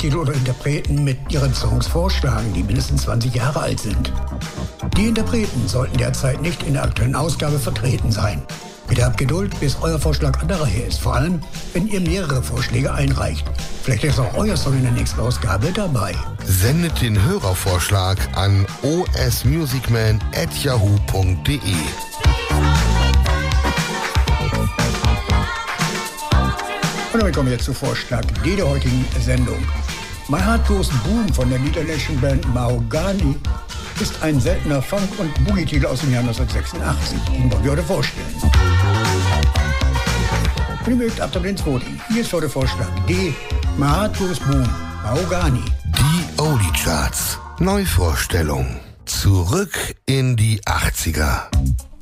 Musiktitel oder Interpreten mit ihren Songs vorschlagen, die mindestens 20 Jahre alt sind. Die Interpreten sollten derzeit nicht in der aktuellen Ausgabe vertreten sein. Bitte habt Geduld, bis euer Vorschlag an der Reihe ist. Vor allem, wenn ihr mehrere Vorschläge einreicht. Vielleicht ist auch euer Song in der nächsten Ausgabe dabei. Sendet den Hörervorschlag an osmusicman@yahoo.de. Und damit kommen wir jetzt zu Vorschlag D der heutigen Sendung. My Heart Goes Boom von der niederländischen Band Mahogany ist ein seltener Funk- und Boogie-Titel aus dem Jahr 1986, den wollen wir heute vorstellen. Wenn ihr mögt, ab ins Voting. Hier ist heute Vorschlag D, My Heart Goes Boom, Mahogany. Die Oldie Charts. Neuvorstellung. Zurück in die 80er.